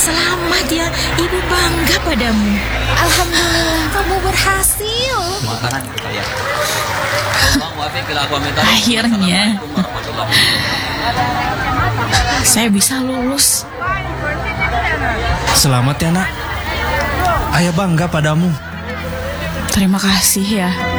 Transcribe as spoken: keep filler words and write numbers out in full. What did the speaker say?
Selamat ya, Ibu bangga padamu. Alhamdulillah, kamu berhasil. Akhirnya saya bisa lulus. Selamat ya nak. Ayah bangga padamu. Terima kasih ya.